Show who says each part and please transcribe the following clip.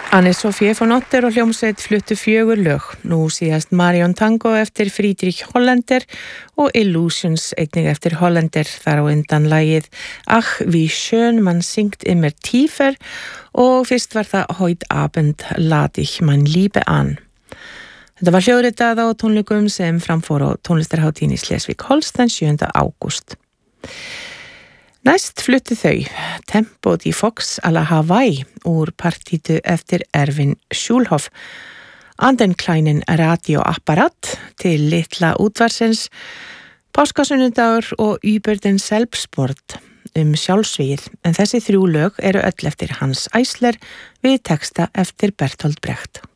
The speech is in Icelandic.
Speaker 1: Anne-Sophie von Otter og hljómsveit fluttu 4 lög. Nú síðast Marion Tango eftir Friedrich Holländer og Illusions einnig eftir Holländer, þar á undan lagið Ach, wie schön man singt immer tiefer og fyrst var það Heute Abend lade ich mein Liebe an. Þetta var hljóðritað á tónleikum sem framfór á tónlistarhátíðinni í Schleswig-Holstein 7. ágúst. Næst fluttu þau Tempo di Fox à la Hawaii úr partítu eftir Erwin Schulhoff, An den kleinen Radioapparat til litla útvarsins, Páskasunnudagur og Über den Selbstmord sjálfsvígið, en þessi 3 lög eru öll eftir Hans Eisler við texta eftir Bertolt Brecht.